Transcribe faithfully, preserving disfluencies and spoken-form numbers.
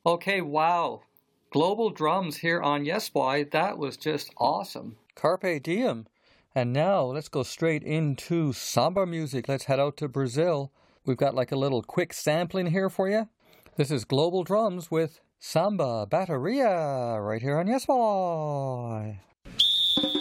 Okay, wow. Global drums here on Yes Boy. That was just awesome. Carpe diem. And now let's go straight into samba music. Let's head out to Brazil. We've got like a little quick sampling here for you. This is Global Drums with Samba Bateria right here on Yes Boy.